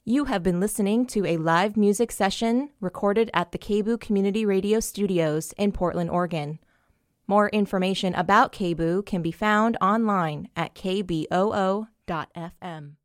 You have been listening to a live music session recorded at the KBOO Community Radio Studios in Portland, Oregon. More information about KBOO can be found online at kboo.fm.